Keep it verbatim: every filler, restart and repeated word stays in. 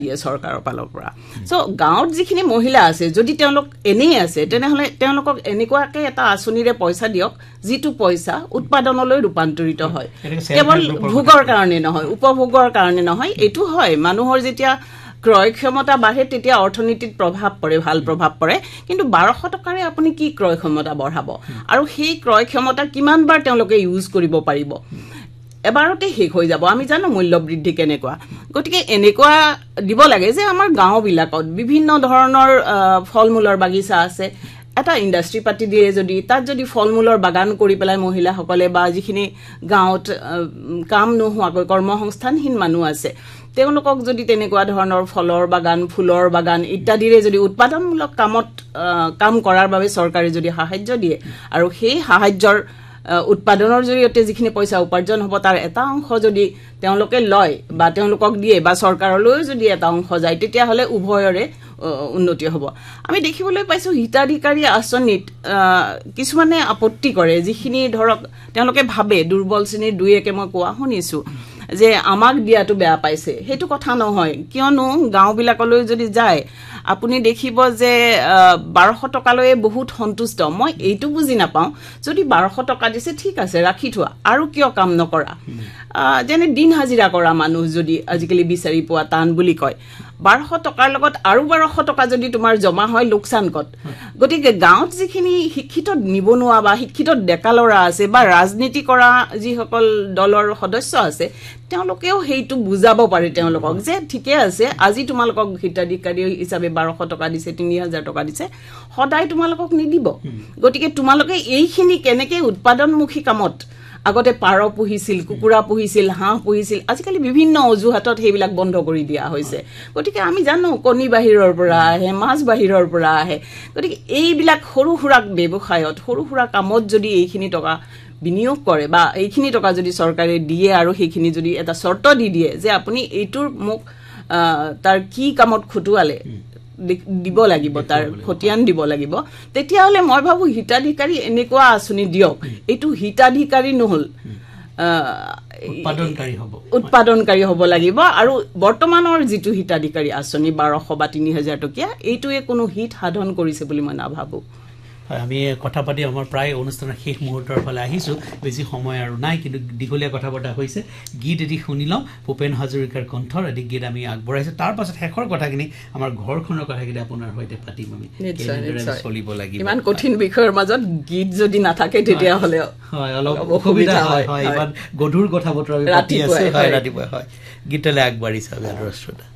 দিয়ে চৰকাৰৰ ফালৰ পৰা সো গাঁৱত যিখিনি মহিলা আছে যদি তেওঁলোক এনেই আছে তেনেহলে তেওঁলোকক এনেকুৱাকে এটা আঁচনিৰে পইচা দিয়ক যিটো পইচা উৎপাদনলৈ ৰূপান্তৰিত হয় কেৱল ভোগৰ কাৰণে নহয় উপভোগৰ কাৰণে নহয় এটো হয় মানুহৰ যেতিয়া ক্ৰয় ক্ষমতা বাঢ়ে তেতিয়া অৰ্থনীতিত প্ৰভাৱ পৰে ভাল প্ৰভাৱ পৰে কিন্তু বাৰশ টকাৰে আপুনি কি ক্ৰয় ক্ষমতা বঢ়াব আৰু সেই ক্ৰয় ক্ষমতা কিমান বাৰ তেওঁলোকে ইউজ কৰিব পাৰিব এবাৰতে শেষ হৈ যাব আমি জানো মূল্য বৃদ্ধি কেনেকুৱা গতিকে এনেকুৱা দিব লাগে যে আমাৰ গাঁও বিলাকত বিভিন্ন ধৰণৰ ফলমূলৰ বাগিচা আছে এটা ইন্ডাষ্ট্ৰি পাতি দিয়ে যদি তাত যদি ফলমূলৰ বাগান কৰি পেলাই মহিলাসকলে বা যিখিনি গাঁৱত কাম নোহোৱাকৈ কৰ্মসংস্থানহীন মানুহ আছে তেওঁলোকক যদি তেনেকুৱা ধৰণৰ ফলৰ বাগান ফুলৰ বাগান ইত্যাদিৰে যদি উৎপাদনমূলক কামত কাম কৰাৰ বাবে চৰকাৰে যদি সাহায্য দিয়ে আৰু সেই সাহায্যৰ উৎপাদনৰ জৰিয়তে যিখিনি পইচা উপাৰ্জন হ'ব তাৰ এটা অংশ যদি তেওঁলোকে লয় বা তেওঁলোকক দিয়ে বা চৰকাৰলৈ যদি এটা অংশ যায় তেতিয়া হলে উভয়ৰে উন্নতি হ'ব আমি দেখিবলৈ পাইছো হিতাধিকাৰী আঁচনিত কিছুমানে আপত্তি কৰে যিখিনি ধৰক তেওঁলোকে ভাবে দুৰ্বল শ্ৰেণীৰ দুই একে মই কোৱা শুনিছো যে আমাক দিয়াটো বেয়া পাইছে হেতু কথা নহয় কিয়নো গাঁও বিলাকলৈ যদি যায় আপুনি দেখিব যে বাৰশ টকালৈ বহুত সন্তুষ্ট মই এইটো বুজি নাপাওঁ যদি বাৰশ টকা দিছে ঠিক আছে ৰাখি থোৱা আৰু কিয় কাম নকৰা যেনে দিন হাজিৰা কৰা মানুহ যদি আজিকালি বিচাৰি পোৱা টান বুলি কয় বাৰশ টকাৰ লগত আৰু বাৰশ টকা যদি তোমাৰ জমা হয় লোকচান কত গতিকে গাঁৱত যিখিনি শিক্ষিত নিবনুৱা বা শিক্ষিত ডেকালৰা আছে বা ৰাজনীতি কৰা যিসকল দলৰ সদস্য আছে তেওঁলোকেও হেইটো বুজাব পাৰে তেওঁলোকক যে ঠিকে আছে আজি তোমালোকক হিতাধিকাৰী হিচাপে বাৰশ টকা দিছে তিনি হাজাৰ টকা দিছে সদায় তোমালোকক নিদিব গতিকে তোমালোকে এইখিনি কেনেকে উৎপাদনমুখী কামত আগতে পাৰ পুহিছিল কুকুৰা পুহিছিল হাঁহ পুহিছিল আজিকালি বিভিন্ন অজুহাতত হেইবিলাক বন্ধ কৰি দিয়া হৈছে গতিকে আমি জানো কণী বাহিৰৰ পৰা আহে মাছ বাহিৰৰ পৰা আহে গতিকে এইবিলাক সৰু সুৰা ব্যৱসায়ত সৰু সুৰা কামত যদি এইখিনি টকা বিনিয়োগ কৰে বা এইখিনি টকা যদি চৰকাৰে দিয়ে আৰু সেইখিনি যদি এটা শৰ্ত দি দিয়ে যে আপুনি এইটোৰ মোক তাৰ কি কামত খুটুৱালে দিব লাগিব তাৰ খতিয়ান দিব লাগিব তেতিয়া হলে মই ভাবো হিতাধিকাৰী এনেকুৱা আঁচনি দিয়ক এইটো হিতাধিকাৰী নহল উৎপাদনকাৰী হ'ব উৎপাদনকাৰী হ'ব লাগিব আৰু বৰ্তমানৰ যিটো হিতাধিকাৰী আঁচনি বাৰশ বা তিনি হাজাৰ টকীয়া এইটোৱে কোনো হিত সাধন কৰিছে বুলি মই নাভাবো আমি কথা পাতি আমাৰ প্ৰায় অনুষ্ঠানৰ শেষ মুহূৰ্তৰ ফালে আহিছো বেছি সময় আৰু নাই কিন্তু দীঘলীয়া কথা বতৰা হৈছে গীত এটি শুনি লওঁ ভূপেন হাজৰিকাৰ কণ্ঠৰ এটি গীত আমি আগবঢ়াইছো তাৰ পাছত শেষৰ কথাখিনি আমাৰ ঘৰখনৰ কথাখিনি আপোনাৰ সৈতে পাতিম আমি কেনেদৰে চলিব লাগিব ইমান কঠিন বিষয়ৰ মাজত গীত যদি নাথাকে তেতিয়া হলে হয় অলপ অসুবিধা হয় হয় ইমান গধুৰ কথা বতৰা আমি পাতি আছো হয় ৰাতিপুৱা হয় গীতলে আগবাঢ়িছা শ্ৰোতা